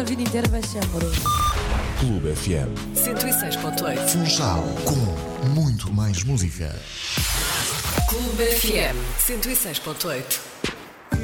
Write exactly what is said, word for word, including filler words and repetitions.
A vida inteira vai ser amoroso. Clube F M cento e seis ponto oito. Funchal com muito mais música. Clube F M cento e seis ponto oito.